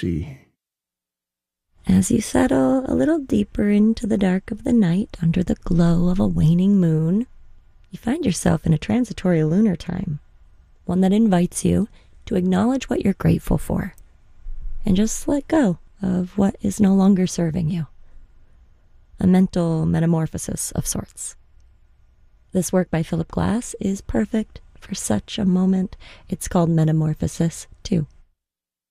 see. As you settle a little deeper into the dark of the night under the glow of a waning moon, you find yourself in a transitory lunar time, one that invites you to acknowledge what you're grateful for and just let go of what is no longer serving you. A mental metamorphosis of sorts. This work by Philip Glass is perfect for such a moment. It's called Metamorphosis 2.